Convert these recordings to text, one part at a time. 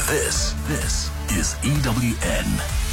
This is EWN.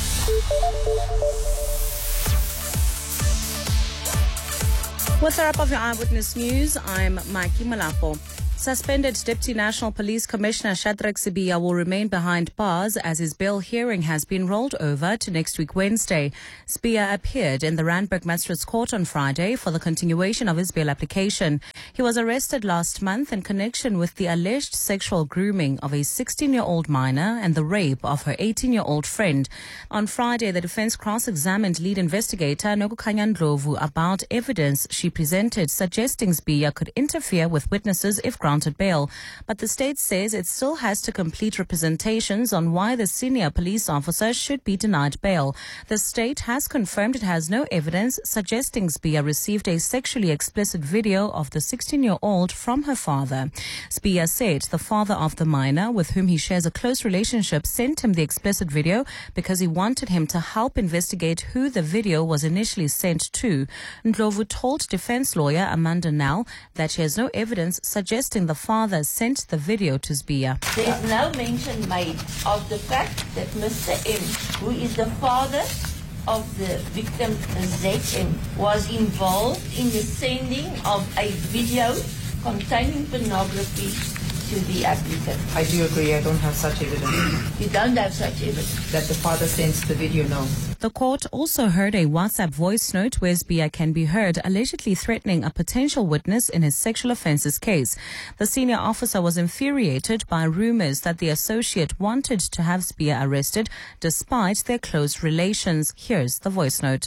With the wrap of your Eyewitness News, I'm Mikey Malapo. Suspended Deputy National Police Commissioner Shadrack Sibiya will remain behind bars as his bail hearing has been rolled over to next week Wednesday. Sibiya appeared in the Randburg Magistrates Court on Friday for the continuation of his bail application. He was arrested last month in connection with the alleged sexual grooming of a 16-year-old minor and the rape of her 18-year-old friend. On Friday, the defense cross-examined lead investigator Nokukhanya Ndlovu about evidence she presented suggesting Sibiya could interfere with witnesses if granted bail, but the state says it still has to complete representations on why the senior police officer should be denied bail. The state has confirmed it has no evidence suggesting Sibiya received a sexually explicit video of the 16-year-old from her father. Sibiya said the father of the minor, with whom he shares a close relationship, sent him the explicit video because he wanted him to help investigate who the video was initially sent to. Ndlovu told defense lawyer Amanda Nell that she has no evidence suggesting the father sent the video to Sibiya. There is no mention made of the fact that Mr. M, who is the father of the victim ZM, was involved in the sending of a video containing pornography to the applicant. I do agree, I don't have such evidence. You don't have such evidence? That the father sends the video, no. The court also heard a WhatsApp voice note where Sibiya can be heard allegedly threatening a potential witness in his sexual offences case. The senior officer was infuriated by rumours that the associate wanted to have Sibiya arrested despite their close relations. Here's the voice note.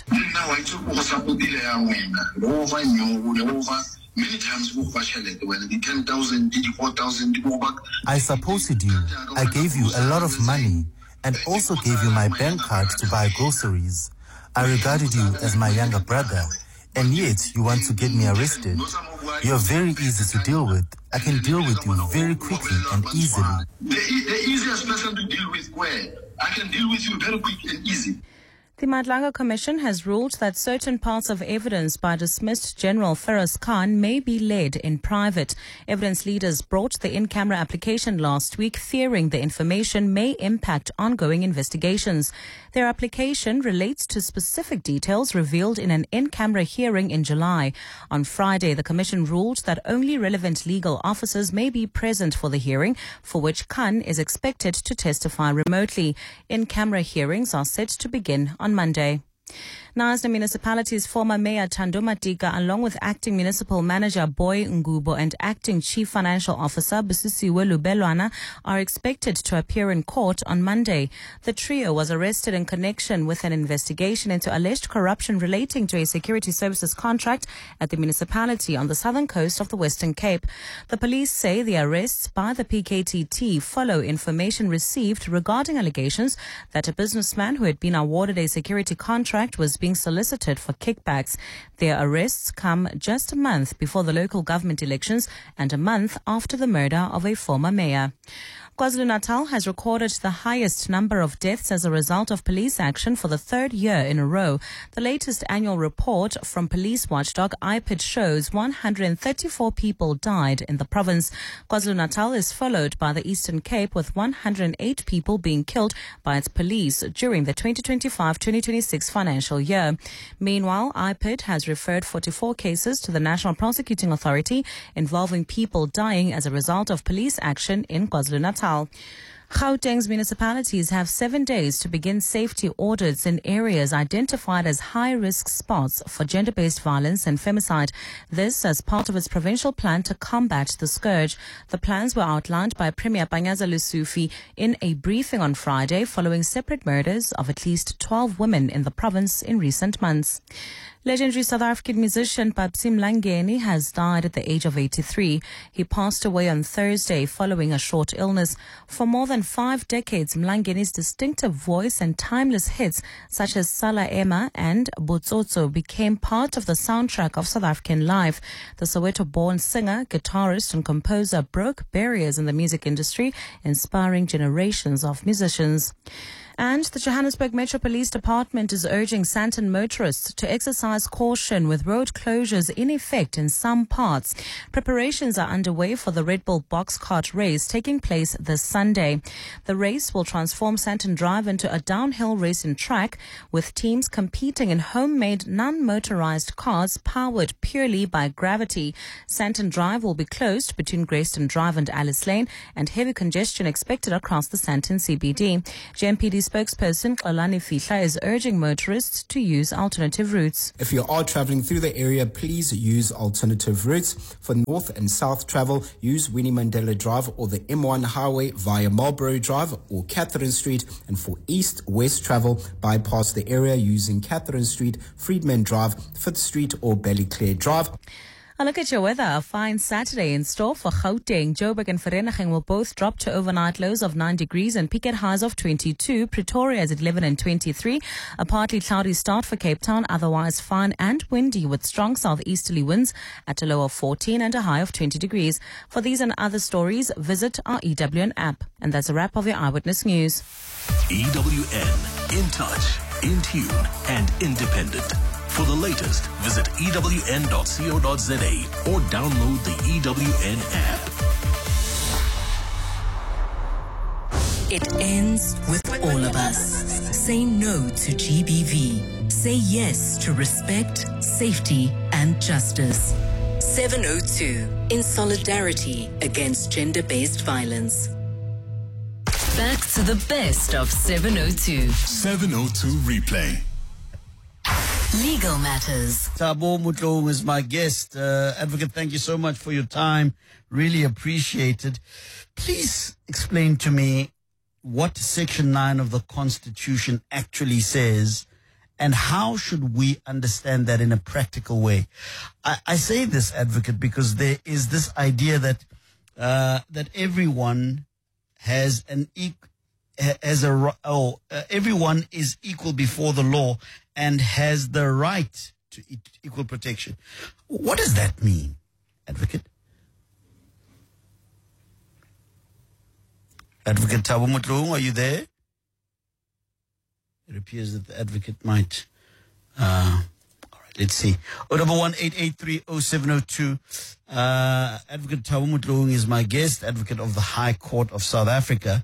Many times when the 10,000, 4,000, I supported you. I gave you a lot of money and also gave you my bank card to buy groceries. I regarded you as my younger brother, and yet you want to get me arrested. You're very easy to deal with. I can deal with you very quickly and easily. The easiest person to deal with, where I can deal with you very quick and easy. The Madlanga Commission has ruled that certain parts of evidence by dismissed General Feroz Khan may be led in private. Evidence leaders brought the in-camera application last week, fearing the information may impact ongoing investigations. Their application relates to specific details revealed in an in-camera hearing in July. On Friday, the Commission ruled that only relevant legal officers may be present for the hearing, for which Khan is expected to testify remotely. In-camera hearings are set to begin on Monday. Knysna Municipality's former Mayor Thando Matika, along with Acting Municipal Manager Boy Ngubo and Acting Chief Financial Officer Busisiwe Lubelwana, are expected to appear in court on Monday. The trio was arrested in connection with an investigation into alleged corruption relating to a security services contract at the municipality on the southern coast of the Western Cape. The police say the arrests by the PKTT follow information received regarding allegations that a businessman who had been awarded a security contract was being solicited for kickbacks. Their arrests come just a month before the local government elections and a month after the murder of a former mayor. KwaZulu-Natal has recorded the highest number of deaths as a result of police action for the third year in a row. The latest annual report from police watchdog IPID shows 134 people died in the province. KwaZulu-Natal is followed by the Eastern Cape, with 108 people being killed by its police during the 2025-2026 financial year. Meanwhile, IPID has referred 44 cases to the National Prosecuting Authority involving people dying as a result of police action in KwaZulu-Natal. Gauteng's municipalities have 7 days to begin safety audits in areas identified as high-risk spots for gender-based violence and femicide. This as part of its provincial plan to combat the scourge. The plans were outlined by Premier Panyaza Lesufi in a briefing on Friday following separate murders of at least 12 women in the province in recent months. Legendary South African musician Papsi Mlangeni has died at the age of 83. He passed away on Thursday following a short illness. For more than 5 decades, Mlangeni's distinctive voice and timeless hits such as Sala Emma and Botsotso became part of the soundtrack of South African life. The Soweto-born singer, guitarist and composer broke barriers in the music industry, inspiring generations of musicians. And the Johannesburg Metro Police Department is urging Sandton motorists to exercise caution with road closures in effect in some parts. Preparations are underway for the Red Bull box kart race taking place this Sunday. The race will transform Sandton Drive into a downhill racing track with teams competing in homemade non-motorized cars powered purely by gravity. Sandton Drive will be closed between Greyston Drive and Alice Lane, and heavy congestion expected across the Sandton CBD. JMPD spokesperson Xolani Fihla is urging motorists to use alternative routes. If you are traveling through the area, please use alternative routes. For north and south travel, use Winnie Mandela Drive or the M1 highway via Marlborough Drive or Catherine Street. And for east-west travel, bypass the area using Catherine Street, Friedman Drive, 5th Street or Ballyclare Drive. A look at your weather. A fine Saturday in store for Gauteng. Joburg and Vereeniging will both drop to overnight lows of 9 degrees and peak at highs of 22. Pretoria is at 11 and 23. A partly cloudy start for Cape Town, otherwise fine and windy with strong southeasterly winds at a low of 14 and a high of 20 degrees. For these and other stories, visit our EWN app. And that's a wrap of your Eyewitness News. EWN, in touch, in tune, and independent. For the latest, visit ewn.co.za or download the EWN app. It ends with all of us. Say no to GBV. Say yes to respect, safety, and justice. 702, in solidarity against gender-based violence. Back to the best of 702. 702 replay. Legal Matters. Thabo Motlong is my guest. Advocate, thank you so much for your time. Really appreciate it. Please explain to me what Section 9 of the Constitution actually says and how should we understand that in a practical way. I say this, Advocate, because there is this idea that that everyone has everyone is equal before the law and has the right to equal protection. What does that mean, Advocate? Advocate Thabo Motlong, are you there? It appears that the Advocate might. All right, let's see. 011-883-0702. Advocate Thabo Motlong is my guest, Advocate of the High Court of South Africa.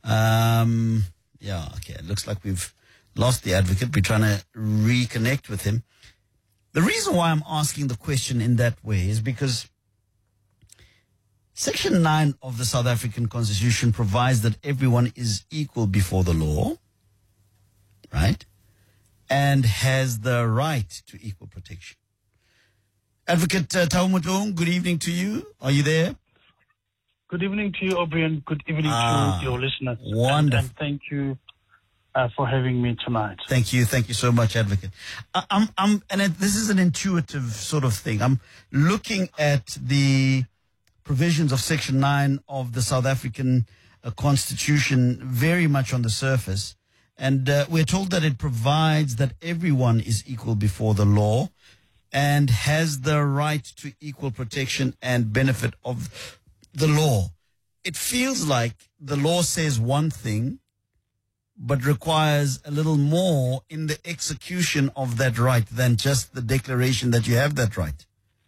It looks like we've lost the Advocate. We're trying to reconnect with him. The reason why I'm asking the question in that way is because Section 9 of the South African Constitution provides that everyone is equal before the law, right? And has the right to equal protection. Advocate Thabo Motlong, good evening to you. Are you there? Good evening to you, Aubrey, and good evening to your listeners. Wonderful. And thank you for having me tonight. Thank you so much, Advocate. This is an intuitive sort of thing. I'm looking at the provisions of Section 9 of the South African Constitution very much on the surface, and we're told that it provides that everyone is equal before the law and has the right to equal protection and benefit of the law. It feels like the law says one thing, but requires a little more in the execution of that right than just the declaration that you have that right.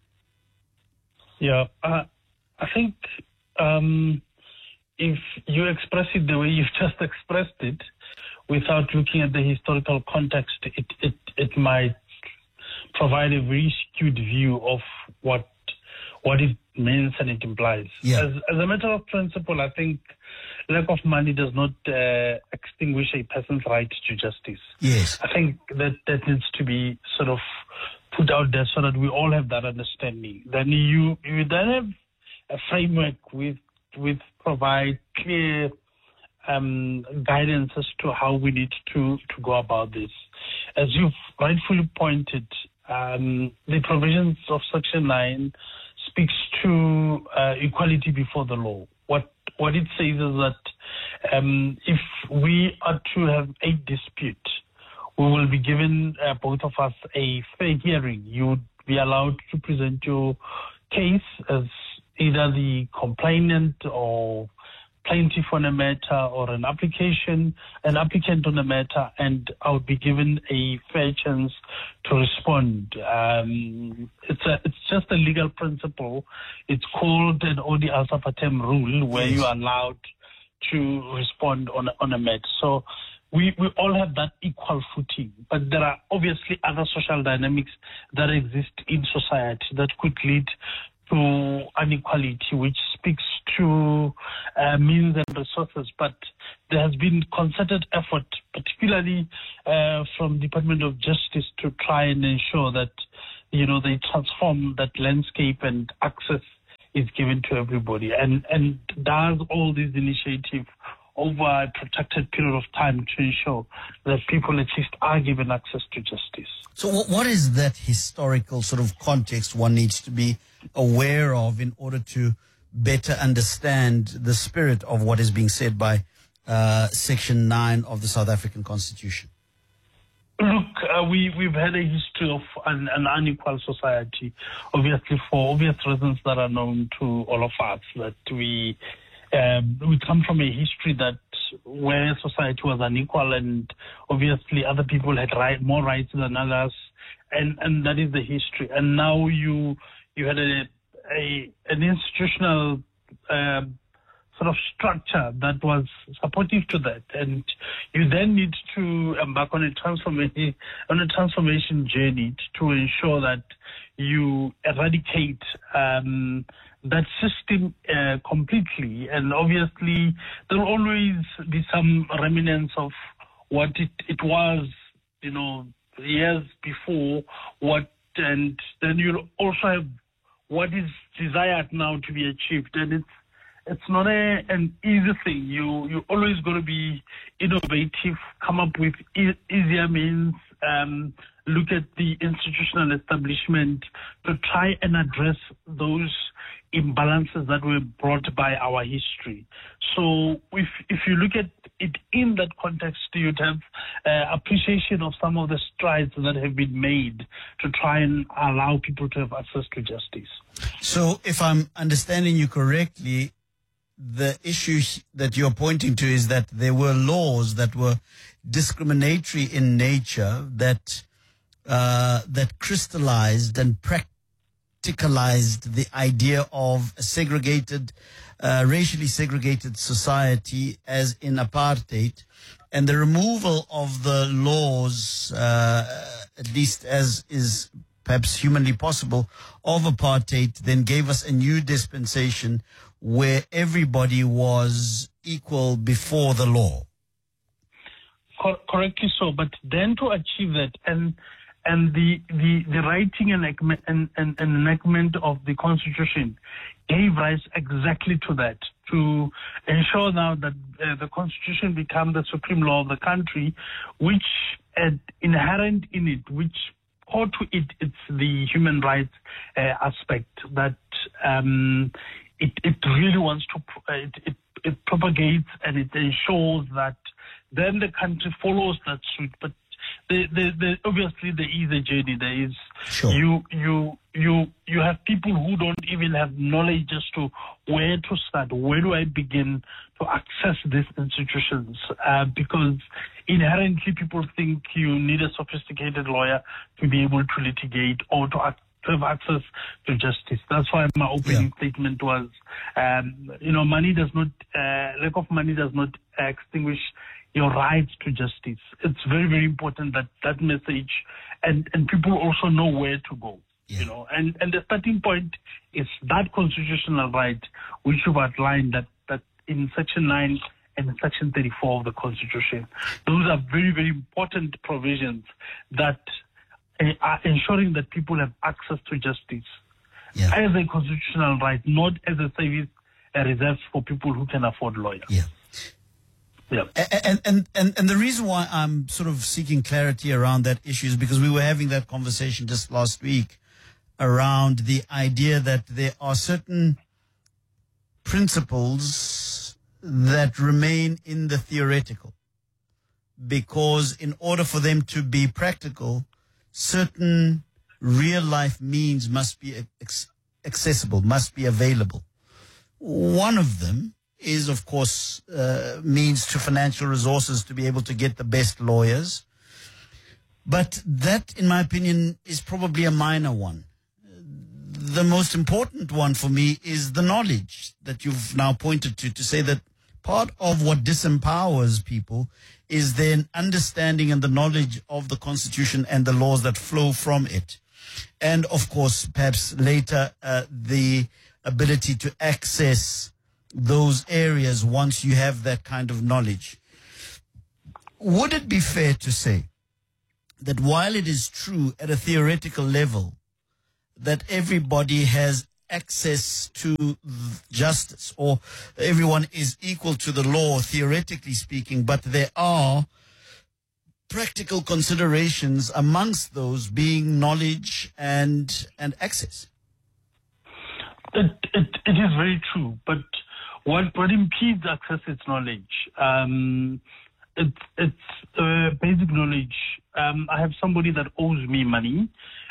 Yeah, I think if you express it the way you've just expressed it, without looking at the historical context, it might provide a very skewed view of what it means and it implies. Yeah. As a matter of principle, I think lack of money does not extinguish a person's right to justice. Yes. I think that needs to be sort of put out there so that we all have that understanding. Then you then have a framework with provide clear guidance as to how we need to go about this. As you've rightfully pointed, the provisions of Section 9 speaks to equality before the law. What it says is that if we are to have a dispute, we will be given, both of us, a fair hearing. You would be allowed to present your case as either the complainant or plaintiff on a matter or an applicant on a matter, and I would be given a fair chance to respond. It's just a legal principle. It's called an odi alsa patem rule, where you are allowed to respond on a matter. So we all have that equal footing, but there are obviously other social dynamics that exist in society that could lead to inequality, which speaks to means and resources. But there has been concerted effort, particularly from Department of Justice, to try and ensure that, they transform that landscape and access is given to everybody, and does all these initiatives over a protracted period of time to ensure that people at least are given access to justice. So what is that historical sort of context one needs to be aware of in order to better understand the spirit of what is being said by Section 9 of the South African Constitution? Look, we've had a history of an unequal society, obviously for obvious reasons that are known to all of us, that we come from a history that where society was unequal, and obviously other people had more rights than others, and that is the history. And now you had an institutional sort of structure that was supportive to that, and you then need to embark on a transformation journey to ensure that you eradicate that system completely. And obviously there will always be some remnants of what it was, years before, and then you'll also have what is desired now to be achieved. And it's not an easy thing. You always got to be innovative, come up with easier means, look at the institutional establishment to try and address those imbalances that were brought by our history. So if you look at it in that context, you'd have appreciation of some of the strides that have been made to try and allow people to have access to justice. So if I'm understanding you correctly, the issue that you're pointing to is that there were laws that were discriminatory in nature, that crystallized and practicalized the idea of a segregated, racially segregated society, as in apartheid, and the removal of the laws, at least as is perhaps humanly possible, of apartheid then gave us a new dispensation where everybody was equal before the law. Correctly so, but then to achieve that, and the writing and enactment of the Constitution gave rise exactly to that, to ensure now that the Constitution become the supreme law of the country, which inherent in it, which core to it, it's the human rights aspect that it really wants to, it propagates and it ensures that then the country follows that suit. But obviously there is a journey. There is, sure. You have people who don't even have knowledge as to where to start. Where do I begin to access these institutions? Because inherently people think you need a sophisticated lawyer to be able to litigate or to have access to justice. That's why my opening statement was, money does not, lack of money does not extinguish your rights to justice. It's very, very important that message, and people also know where to go. And the starting point is that constitutional right which you've outlined that in Section 9 and Section 34 of the Constitution. Those are very, very important provisions that are ensuring that people have access to justice as a constitutional right, not as a service reserved for people who can afford lawyers. And the reason why I'm sort of seeking clarity around that issue is because we were having that conversation just last week around the idea that there are certain principles that remain in the theoretical, because in order for them to be practical, certain real life means must be accessible, must be available. One of them is, of course, means to financial resources to be able to get the best lawyers. But that, in my opinion, is probably a minor one. The most important one for me is the knowledge that you've now pointed to say that part of what disempowers people is their understanding and the knowledge of the Constitution and the laws that flow from it. And, of course, perhaps later, the ability to access those areas once you have that kind of knowledge. Would it be fair to say that while it is true at a theoretical level that everybody has access to justice or everyone is equal to the law, theoretically speaking, but there are practical considerations amongst those being knowledge and access? It is very true, but what impedes access is knowledge. It's basic knowledge. I have somebody that owes me money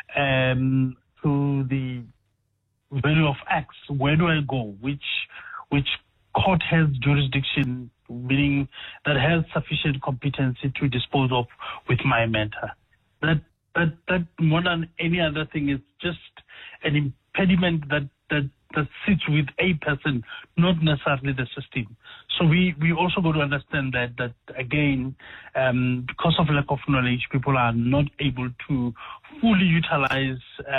to the value of X. Where do I go? Which court has jurisdiction, meaning that has sufficient competency to dispose of with my matter? That more than any other thing is just an impediment that sits with a person, not necessarily the system. So we also got to understand that again, because of lack of knowledge, people are not able to fully utilize,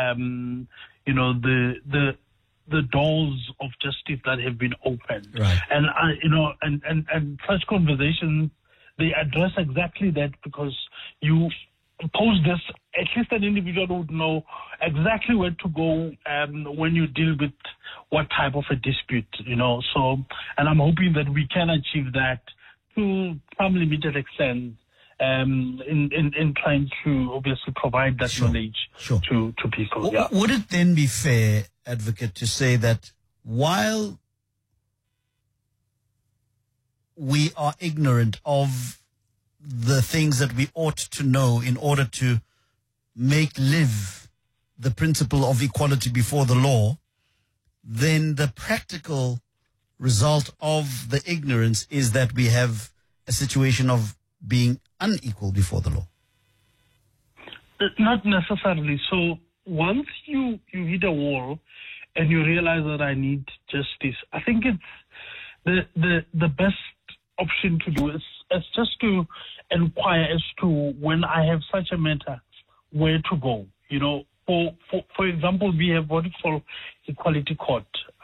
the doors of justice that have been opened. Right. And and such conversations, they address exactly that, because you pose this, at least an individual would know exactly where to go when you deal with what type of a dispute, So, and I'm hoping that we can achieve that to some limited extent in trying to obviously provide that knowledge to people. Yeah. Would it then be fair, Advocate, to say that while we are ignorant of the things that we ought to know in order to make live the principle of equality before the law, then the practical result of the ignorance is that we have a situation of being unequal before the law? Not necessarily. So once you hit a wall and you realize that I need justice, I think it's the best option to do is just to inquire as to, when I have such a matter, where to go. For example, we have what we call Equality Court.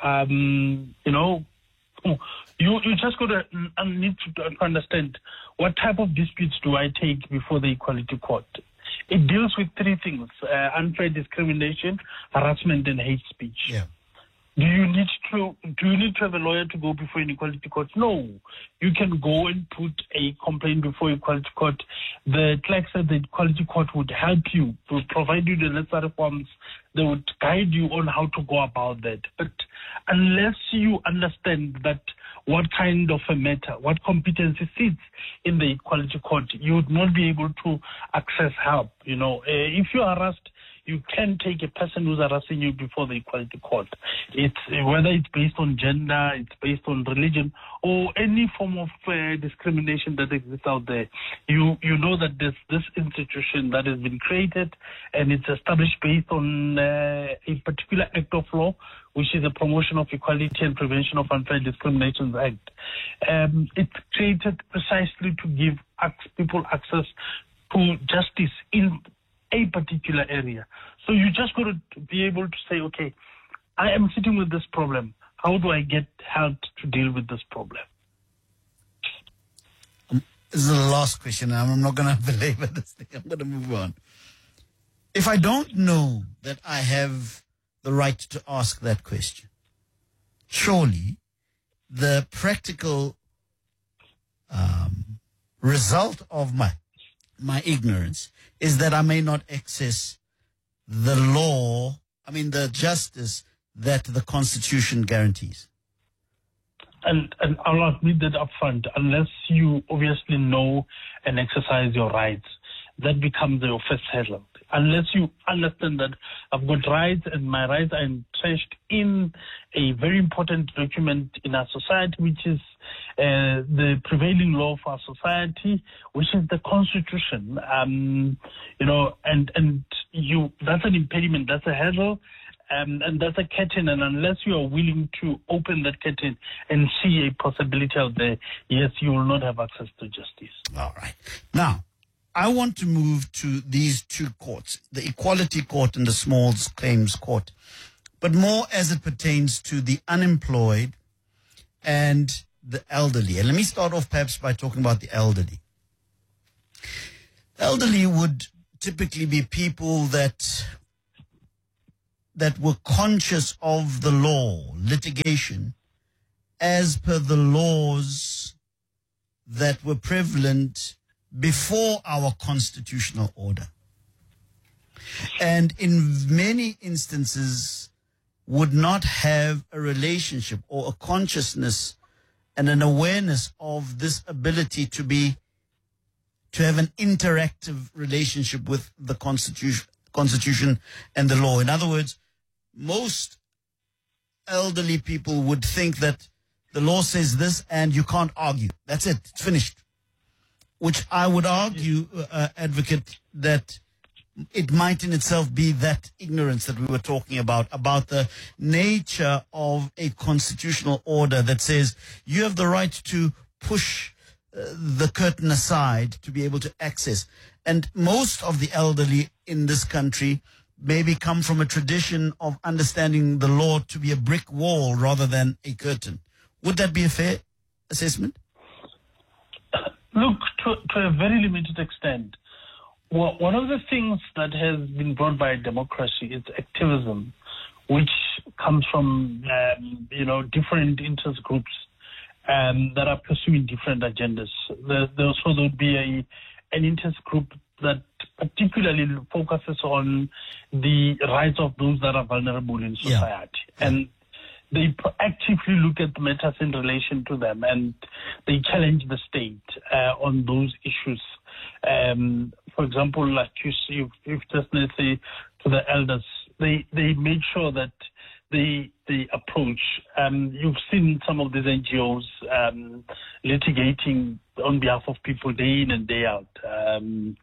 You just got to need to understand what type of disputes do I take before the Equality Court. It deals with three things: unfair discrimination, harassment, and hate speech. Yeah. Do you need to have a lawyer to go before an Equality Court? No. You can go and put a complaint before Equality Court. The clerks at the Equality Court would help you, to provide you the necessary forms. They would guide you on how to go about that. But unless you understand that what kind of a matter, what competency sits in the Equality Court, you would not be able to access help. If you are harassed, you can take a person who's harassing you before the Equality Court. It's whether it's based on gender, it's based on religion, or any form of discrimination that exists out there. You know that there's this institution that has been created, and it's established based on a particular act of law, which is the Promotion of Equality and Prevention of Unfair Discrimination Act. It's created precisely to give people access to justice in a particular area. So you just got to be able to say, okay, I am sitting with this problem. How do I get help to deal with this problem? This is the last question. I'm not going to belabor this thing. I'm going to move on. If I don't know that I have the right to ask that question, surely the practical result of my ignorance is that I may not access the law, the justice that the Constitution guarantees. And I'll admit that up front, unless you obviously know and exercise your rights, that becomes your first hurdle. unless you understand that I've got rights and my rights are entrenched in a very important document in our society, which is the prevailing law of our society, which is the Constitution. That's an impediment, that's a hurdle, and that's a curtain. And unless you are willing to open that curtain and see a possibility out there, yes, you will not have access to justice. All right. Now, I want to move to these two courts, the Equality Court and the Small Claims Court, but more as it pertains to the unemployed and the elderly. And let me start off perhaps by talking about the elderly. Elderly would typically be people that were conscious of the law, litigation, as per the laws that were prevalent before our constitutional order. And in many instances would not have a relationship or a consciousness and an awareness of this ability to have an interactive relationship with the constitution and the law. In other words, most elderly people would think that the law says this and you can't argue. That's it. It's finished. Which I would argue, advocate, that it might in itself be that ignorance that we were talking about the nature of a constitutional order that says you have the right to push the curtain aside to be able to access. And most of the elderly in this country maybe come from a tradition of understanding the law to be a brick wall rather than a curtain. Would that be a fair assessment? Look, to a very limited extent, one of the things that has been brought by democracy is activism, which comes from, different interest groups that are pursuing different agendas. There would be an interest group that particularly focuses on the rights of those that are vulnerable in society. Yeah. And they proactively look at matters in relation to them, and they challenge the state on those issues. For example, like you've just say to the elders, they make sure that they approach. You've seen some of these NGOs litigating on behalf of people day in and day out, and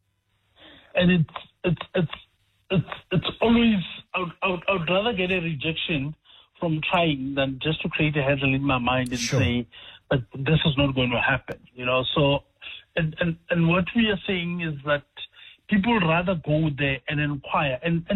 it's always I would rather get a rejection from trying than just to create a hurdle in my mind and say, but this is not going to happen, So, and what we are saying is that people rather go there and inquire. And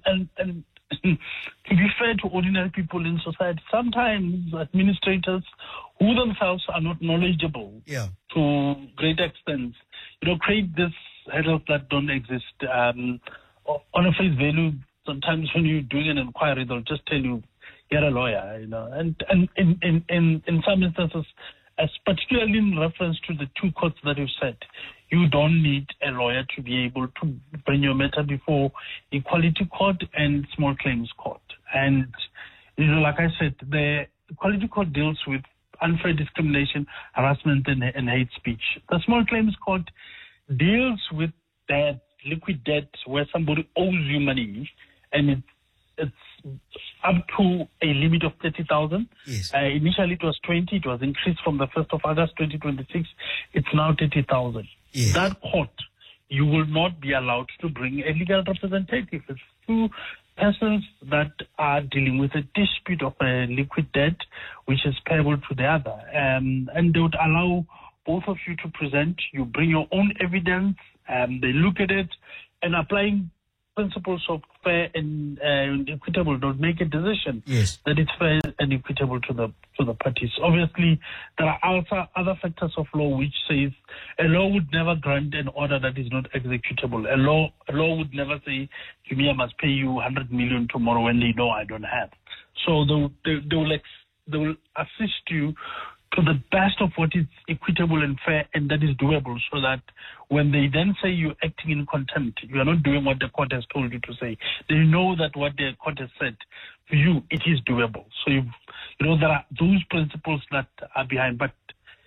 to be fair to ordinary people in society, sometimes administrators who themselves are not knowledgeable to great extent, create these hurdles that don't exist. On a face value, sometimes when you're doing an inquiry, they'll just tell you, get a lawyer, and in some instances, as particularly in reference to the two courts that you said, you don't need a lawyer to be able to bring your matter before Equality Court and Small Claims Court. And, like I said, the Equality Court deals with unfair discrimination, harassment, and hate speech. The Small Claims Court deals with that liquid debt where somebody owes you money, and it's up to a limit of 30,000. Yes. Initially it was 20. It was increased from the 1st of August 2026. It's now 30,000. Yes. That court, you will not be allowed to bring a legal representative. It's two persons that are dealing with a dispute of a liquid debt, which is payable to the other. And they would allow both of you to present. You bring your own evidence, they look at it, and applying principles of fair and equitable, don't make a decision that it's fair and equitable to the parties. Obviously, there are also other factors of law which says a law would never grant an order that is not executable. A law would never say, I must pay you 100 million tomorrow when they know I don't have. So they will assist you to the best of what is equitable and fair and that is doable, so that when they then say you're acting in contempt, you are not doing what the court has told you to say. They know that what the court has said for you, it is doable. So there are those principles that are behind. But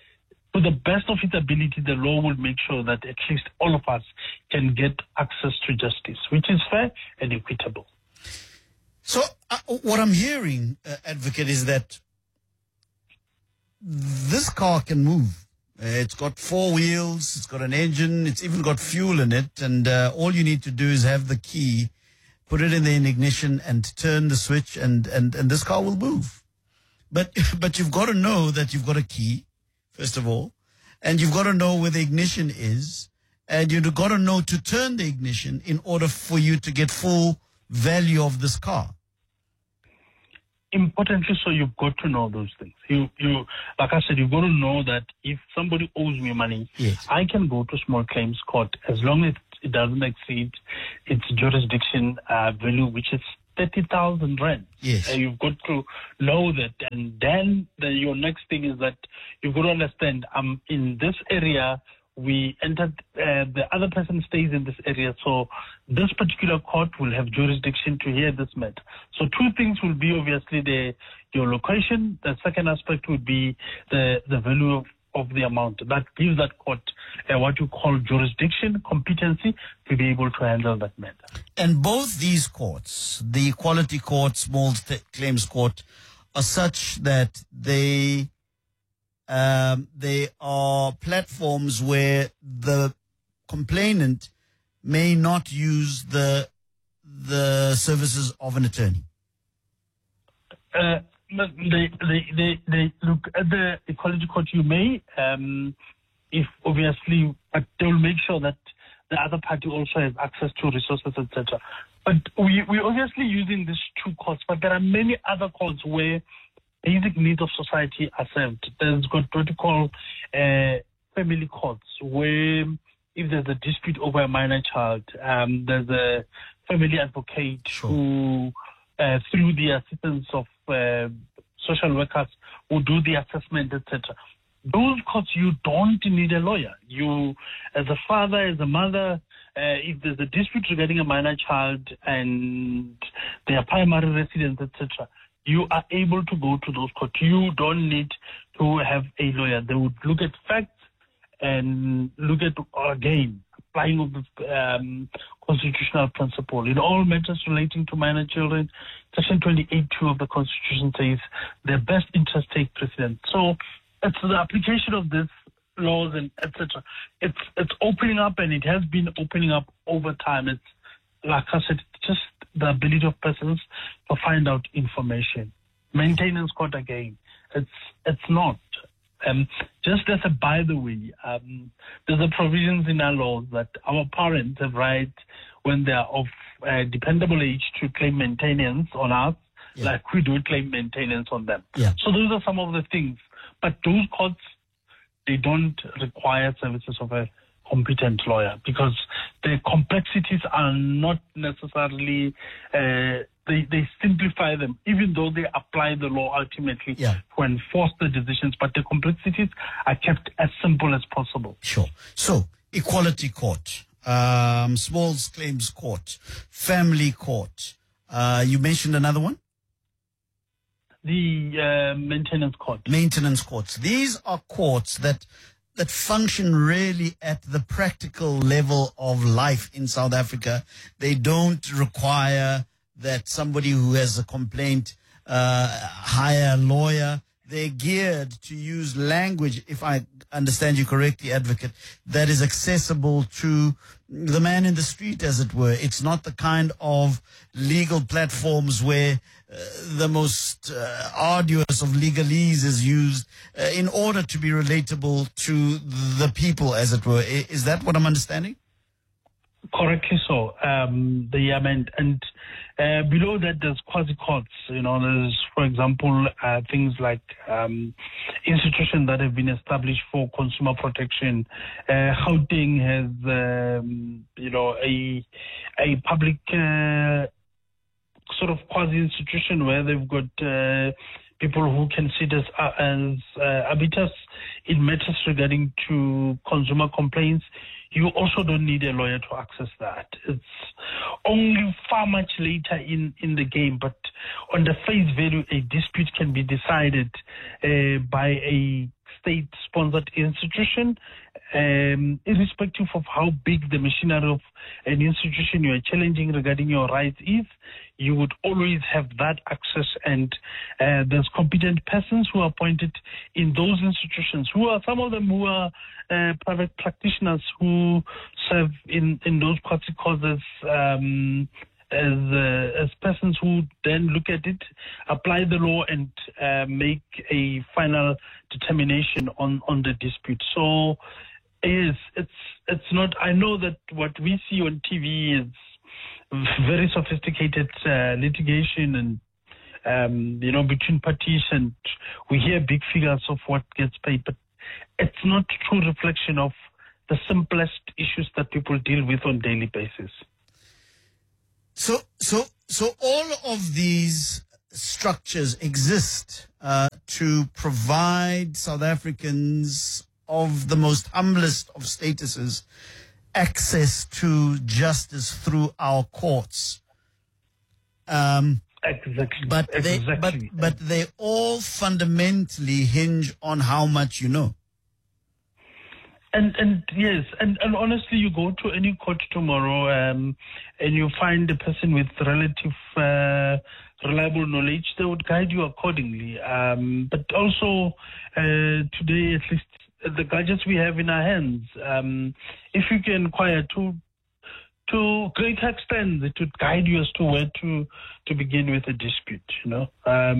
to the best of its ability, the law will make sure that at least all of us can get access to justice, which is fair and equitable. So what I'm hearing, Advocate, is that this car can move. It's got 4 wheels, it's got an engine, it's even got fuel in it, and all you need to do is have the key, put it in the ignition and turn the switch, and this car will move. But you've got to know that you've got a key, first of all, and you've got to know where the ignition is, and you've got to know to turn the ignition in order for you to get full value of this car. Importantly, so you've got to know those things. You like I said, you've got to know that if somebody owes me money, yes, I can go to small claims court as long as it doesn't exceed its jurisdiction value, which is 30,000 rand. Yes. You've got to know that. And then your next thing is that you've got to understand, in this area, we entered, the other person stays in this area. So this particular court will have jurisdiction to hear this matter. So 2 things will be obviously your location. The second aspect would be the value of the amount. That gives that court what you call jurisdiction, competency to be able to handle that matter. And both these courts, the Equality Court, Small Claims Court, are such that they are platforms where the complainant may not use the services of an attorney. They look at the Equality Court. You may, if obviously, but they will make sure that the other party also has access to resources, etc. But we're obviously using these 2 courts, but there are many other courts where basic needs of society are served. There's got what you call family courts, where if there's a dispute over a minor child, there's a family advocate who, through the assistance of social workers, who do the assessment, etc. Those courts, you don't need a lawyer. You, as a father, as a mother, if there's a dispute regarding a minor child and their primary residence, etc., you are able to go to those courts. You don't need to have a lawyer. They would look at facts and look at, again, applying of the constitutional principle. In all matters relating to minor children, Section 28(2) of the Constitution says their best interest take precedence. So it's the application of these laws and etc. It's opening up, and it has been opening up over time. It's, like I said, just the ability of persons to find out information. Maintenance court, again, it's not. Just as a by the way, there's a provisions in our laws that our parents have right when they are of dependable age to claim maintenance on us, like we do claim maintenance on them. So those are some of the things. But those courts, they don't require services of a competent lawyer because the complexities are not necessarily, they simplify them, even though they apply the law ultimately to enforce the decisions, but the complexities are kept as simple as possible. Sure. So, Equality Court, Small Claims Court, Family Court, you mentioned another one? The Maintenance Court. Maintenance courts. These are courts that function really at the practical level of life in South Africa. They don't require that somebody who has a complaint hire a lawyer. They're geared to use language, if I understand you correctly, Advocate, that is accessible to the man in the street, as it were. It's not the kind of legal platforms where the most arduous of legalese is used in order to be relatable to the people, as it were. Is that what I'm understanding? Correctly so. And below that, there's quasi-courts. There's, for example, things like institutions that have been established for consumer protection. Gauteng has, a public sort of quasi-institution where they've got people who can sit as arbiters in matters regarding to consumer complaints. You also don't need a lawyer to access that. It's only far much later in the game, but on the face value, a dispute can be decided by a state-sponsored institution, irrespective of how big the machinery of an institution you are challenging regarding your rights is, you would always have that access, and there's competent persons who are appointed in those institutions, who are some of them who are private practitioners who serve in those courts causes as persons who then look at it, apply the law, and make a final determination on the dispute. So yes, it's not. I know that what we see on TV is very sophisticated litigation and between parties, and we hear big figures of what gets paid, but it's not a true reflection of the simplest issues that people deal with on a daily basis. So all of these structures exist to provide South Africans of the most humblest of statuses access to justice through our courts. Exactly. But they all fundamentally hinge on how much you know. And yes, and honestly, you go to any court tomorrow and you find a person with relative reliable knowledge, they would guide you accordingly. But also today, at least the gadgets we have in our hands, if you can inquire to great extent, it would guide you as to where to begin with a dispute.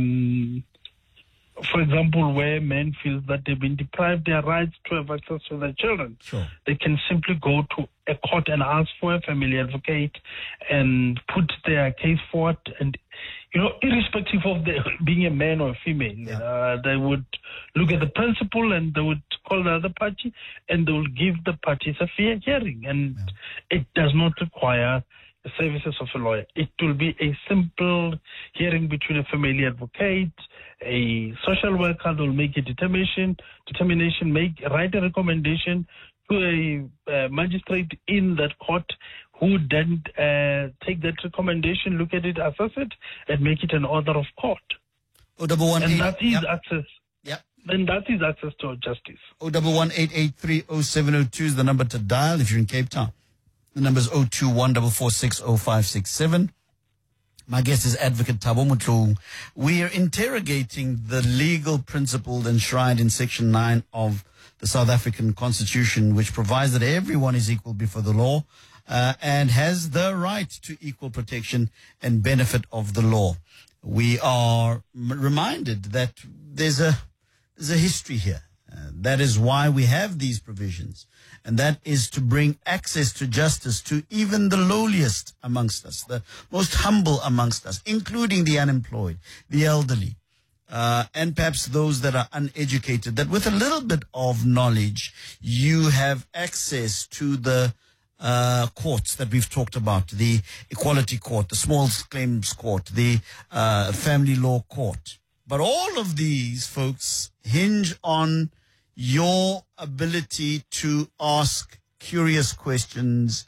For example, where men feel that they've been deprived their rights to have access to their children, sure, they can simply go to a court and ask for a family advocate and put their case forward. And irrespective of being a man or a female, they would look at the principle and they would call the other party and they will give the parties a fair hearing. And it does not require the services of a lawyer. It will be a simple hearing between a family advocate, a social worker. Will make a determination, write a recommendation to a magistrate in that court, who would then take that recommendation, look at it, assess it, and make it an order of court. And that is access. Yep. Then that is access to justice. 011-883-0702 is the number to dial if you're in Cape Town. The number is 021-446-0567. My guest is Advocate Thabo Motlou. We are interrogating the legal principle enshrined in Section 9 of the South African Constitution, which provides that everyone is equal before the law and has the right to equal protection and benefit of the law. We are reminded that there's a history here. That is why we have these provisions, and that is to bring access to justice to even the lowliest amongst us, the most humble amongst us, including the unemployed, the elderly, and perhaps those that are uneducated, that with a little bit of knowledge, you have access to the courts that we've talked about, the Equality Court, the Small Claims Court, the Family Law Court. But all of these, folks, hinge on your ability to ask curious questions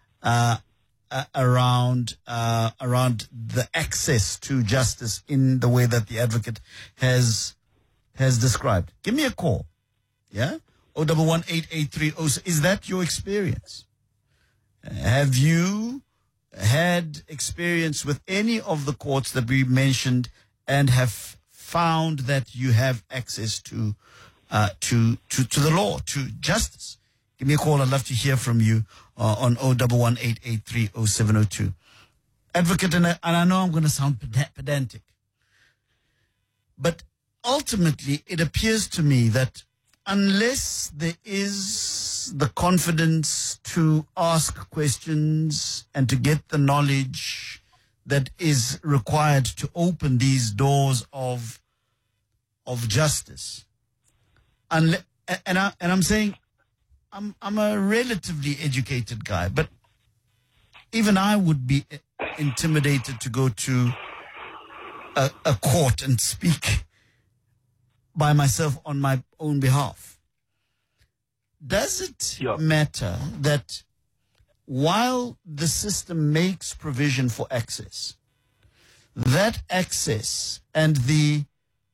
around the access to justice in the way that the advocate has described. Give me a call. Yeah? 011-883-0. Is that your experience? Have you had experience with any of the courts that we mentioned and have found that you have access to the law, to justice? Give me a call. I'd love to hear from you on 011-883-0702. Advocate, and I know I'm going to sound pedantic, but ultimately it appears to me that unless there is the confidence to ask questions and to get the knowledge that is required to open these doors of justice, and I'm saying I'm a relatively educated guy, but even I would be intimidated to go to a court and speak by myself on my own behalf. Does it matter that while the system makes provision for access, that access and the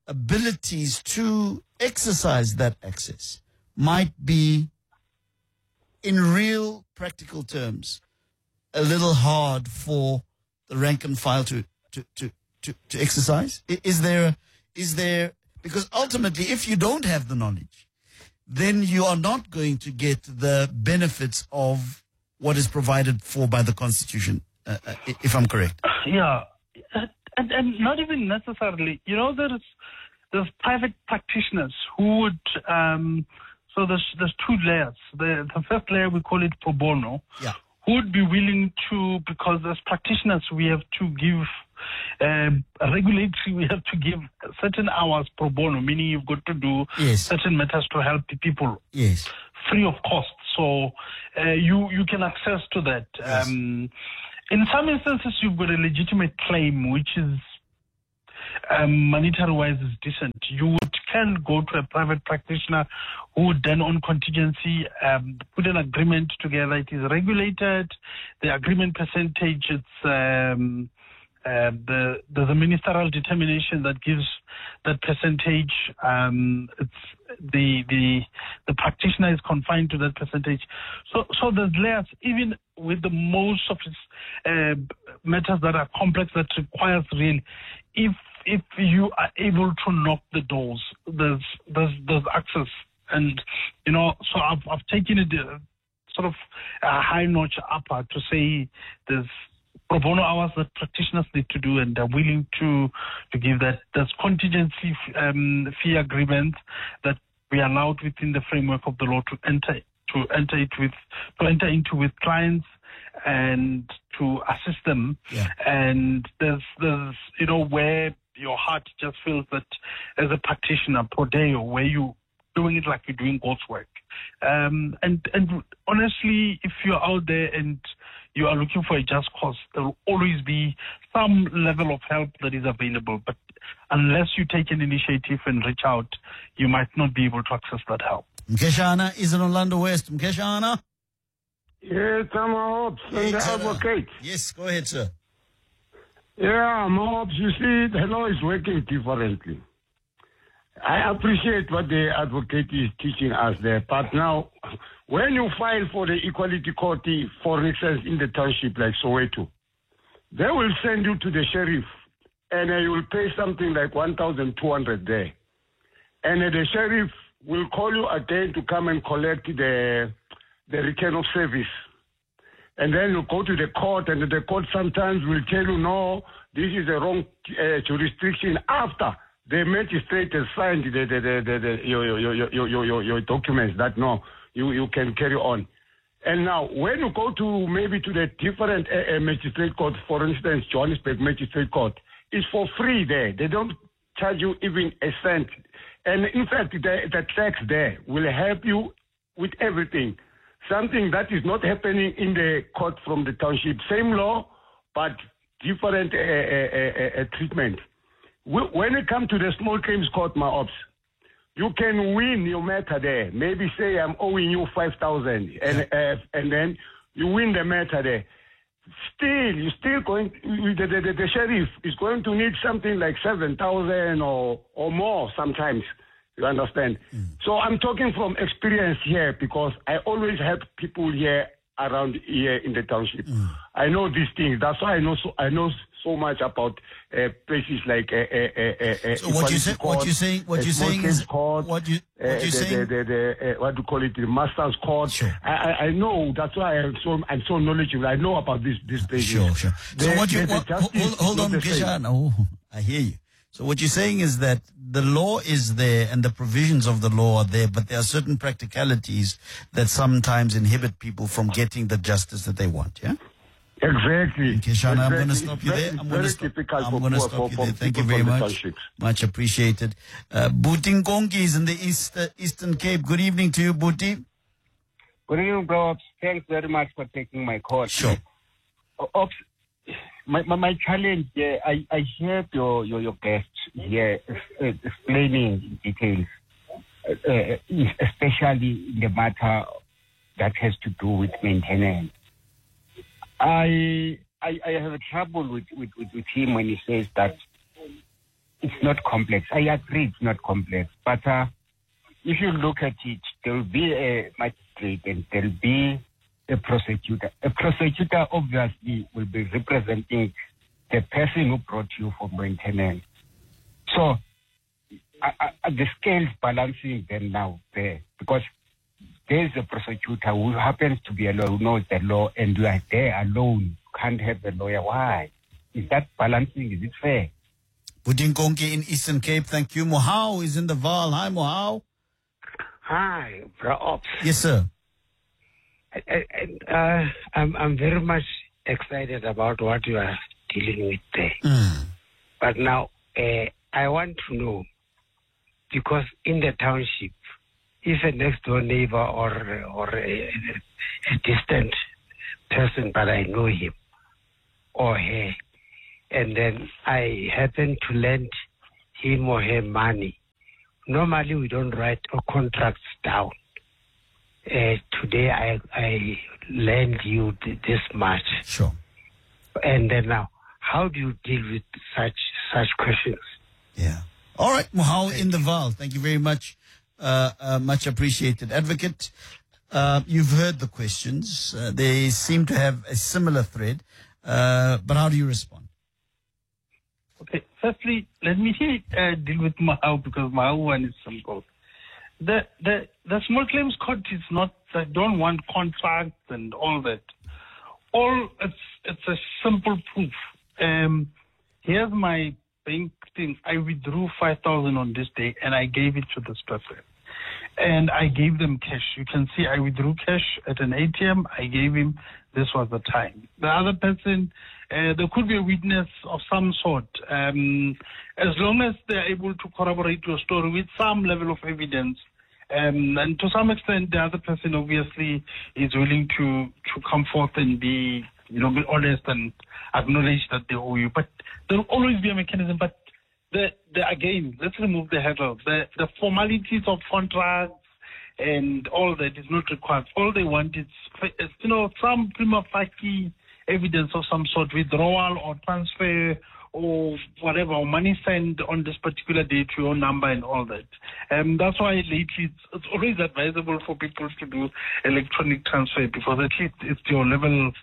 abilities to exercise that access might be, in real practical terms, a little hard for the rank and file to exercise? Is there, because ultimately, if you don't have the knowledge, then you are not going to get the benefits of what is provided for by the Constitution, if I'm correct. Yeah, and not even necessarily. You know, there's private practitioners who would. So there's two layers. The first layer, we call it pro bono. Yeah. Who would be willing to, because as practitioners we have to give regulatory, we have to give certain hours pro bono, meaning you've got to do certain matters to help the people. Yes. Free of cost. So you can access to that. Yes. In some instances, you've got a legitimate claim, which is monetary-wise is decent. You can go to a private practitioner who would then, on contingency, put an agreement together. It is regulated. The agreement percentage, it's there's a ministerial determination that gives that percentage. It's the practitioner is confined to that percentage. So there's layers. Even with the most of its matters that are complex, that requires real, if you are able to knock the doors, there's access. And you know, so I've taken it sort of a high notch upper to say there's pro bono hours that practitioners need to do, and they're willing to give that. There's contingency fee agreements that we are allowed within the framework of the law to enter into with clients and to assist them. Yeah. And there's you know, where your heart just feels that as a practitioner, pro deo, where you doing it like you're doing God's work. And honestly, if you're out there and you are looking for a just cause, there will always be some level of help that is available. But unless you take an initiative and reach out, you might not be able to access that help. Mkeshana is in Orlando West. Mkeshana? Yes, I'm a and the advocate. Yes, go ahead, sir. Yeah, Mobs, you see, the law is working differently. I appreciate what the advocate is teaching us there, but now, when you file for the Equality Court, for instance, in the township like Soweto, they will send you to the sheriff, and you will pay something like 1,200 there. And the sheriff will call you again to come and collect the return of service. And then you go to the court, and the court sometimes will tell you, no, this is the wrong jurisdiction after the magistrate has signed your documents that no, you can carry on. And now, when you go to maybe to the different magistrate court, for instance, Johannesburg Magistrate Court, it's for free there. They don't charge you even a cent. And in fact, the tax there will help you with everything. Something that is not happening in the court from the township. Same law, but different treatment. When it comes to the small claims court, my ops, you can win your matter there. Maybe say I'm owing you 5,000, and then you win the matter there. Still, you're still going. The sheriff is going to need something like 7,000 or more sometimes. You understand? So I'm talking from experience here because I always help people here around here in the township. I know these things. That's why I know so much about places like so what you're saying is what do you call it, the master's court. Sure. I know. That's why I'm so knowledgeable. I know about this places. Sure. So hold on, Keshan. Oh, I hear you. So what you're saying is that the law is there and the provisions of the law are there, but there are certain practicalities that sometimes inhibit people from getting the justice that they want, yeah? Exactly. Okay, Shana, I'm going to stop you there. I'm going to stop you there. Thank you very much. Much appreciated. Bhuti Nkongi is in the Eastern Cape. Good evening to you, Bhuti. Good evening, bro. Thanks very much for taking my call. Sure. My challenge, I heard your guest here explaining details, especially the matter that has to do with maintenance. I have trouble with him when he says that it's not complex. I agree it's not complex. But if you look at it, there will be a magistrate and there will be a prosecutor. A prosecutor obviously will be representing the person who brought you for maintenance. So the scale is balancing them now there, because there is a prosecutor who happens to be a lawyer, who knows the law, and you are there alone. Can't have a lawyer. Why? Is that balancing? Is it fair? Budinkonke in Eastern Cape, thank you. Mohau is in the Vaal. Hi, Mohau. Hi, Bro Ops. Yes, sir. I'm very much excited about what you are dealing with there. But now, I want to know, because in the township, if a next door neighbor or a distant person, but I know him or her, and then I happen to lend him or her money, normally we don't write contracts down. Today I lend you this much. Sure. And then now, how do you deal with such questions? Yeah. All right, Mohau in the Vaal. Thank you very much. Much appreciated. Advocate, you've heard the questions. They seem to have a similar thread. But how do you respond? Okay, firstly, let me deal with Mohau, because Mohau one is simple. The small claims court is not, they don't want contracts and all that. It's a simple proof. Here's my bank thing. I withdrew 5,000 on this day and I gave it to this person. And I gave them cash. You can see I withdrew cash at an ATM. I gave him, this was the time. The other person, there could be a witness of some sort. As long as they're able to corroborate your story with some level of evidence, and to some extent, the other person obviously is willing to come forth and be honest and acknowledge that they owe you. But there will always be a mechanism. But again, let's remove the hurdles. The formalities of contracts and all that is not required. All they want is some prima facie evidence of some sort, withdrawal or transfer or whatever, or money sent on this particular day to your number and all that. That's why lately it's always advisable for people to do electronic transfer, because at least it's your level,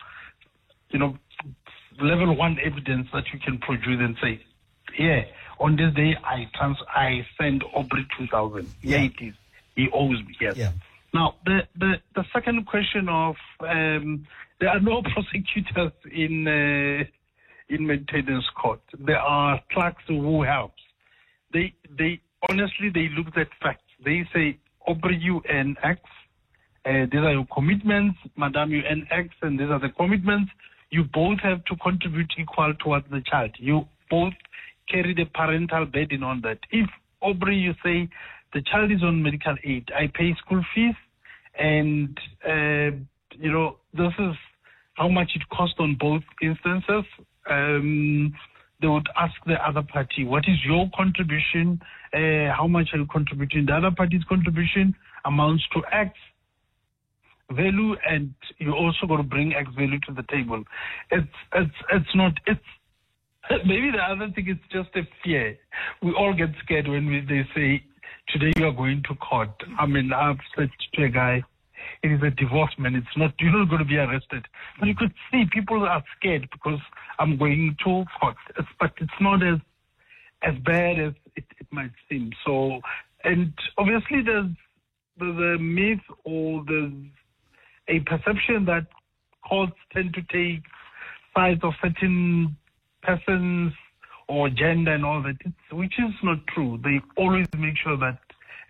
level one evidence that you can produce and say, yeah, on this day I send Aubrey 2,000. Yeah, it is. He owes me. Yes. Yeah. Now the second question of there are no prosecutors in maintenance court. There are clerks who helps. They honestly look at facts. They say, Aubrey, you earn X. These are your commitments. Madam, you earn X, and these are the commitments. You both have to contribute equal towards the child. You both carry the parental burden on that. If, Aubrey, you say, the child is on medical aid, I pay school fees, and, this is how much it costs on both instances. They would ask the other party, what is your contribution? How much are you contributing? The other party's contribution amounts to X value, and you also got to bring X value to the table. It's not. Maybe the other thing is just a fear. We all get scared when they say, today you are going to court. I mean, I've said to a guy, it is a divorce, man. It's not, you're not going to be arrested. But you could see people are scared because I'm going to court. But it's not as bad as it might seem. So, and obviously there's a myth, or there's a perception that courts tend to take sides of certain persons or gender and all that, which is not true. They always make sure that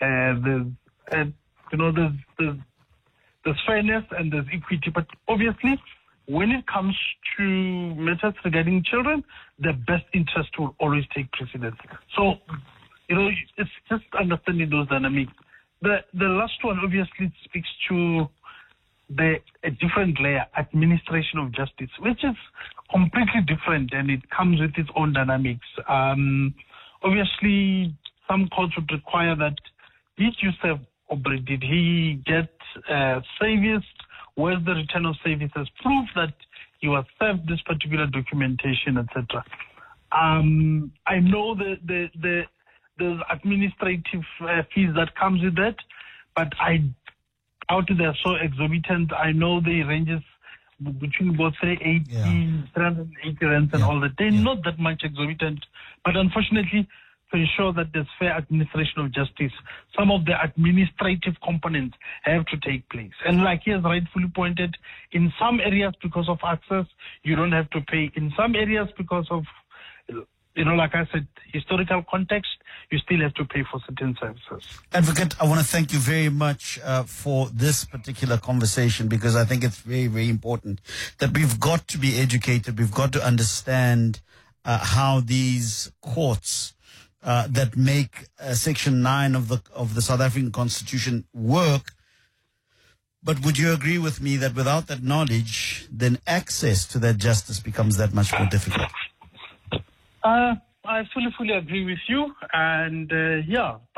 there's fairness and there's equity. But obviously, when it comes to matters regarding children, the best interest will always take precedence. So, it's just understanding those dynamics. The last one obviously speaks to a different layer, administration of justice, which is completely different, and it comes with its own dynamics. Obviously, some courts would require that, did you serve Aubrey? Did he get service? Where's the return of services? Proof that you have served this particular documentation, etc. I know the administrative fees that comes with that, but I doubt they're so exorbitant. I know the ranges between about 380 rands and all that. They're not that much exorbitant, but unfortunately, to ensure that there's fair administration of justice, some of the administrative components have to take place. And like he has rightfully pointed, in some areas because of access, you don't have to pay. In some areas because of, like I said, historical context, you still have to pay for certain services. Advocate, I want to thank you very much for this particular conversation, because I think it's very, very important that we've got to be educated. We've got to understand how these courts that make Section 9 of the South African Constitution work. But would you agree with me that without that knowledge, then access to that justice becomes that much more difficult? I fully agree with you. And